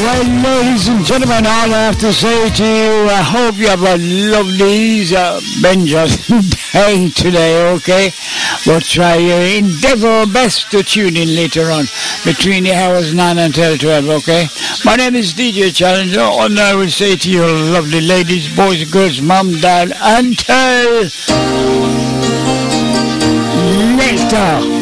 Well, ladies and gentlemen, all I have to say to you, I hope you have a lovely Benja's day today, okay? But try your endeavor best to tune in later on between the hours 9 until 12, okay? My name is DJ Challenger, and I will say to you, lovely ladies, boys, girls, mom, dad, until later.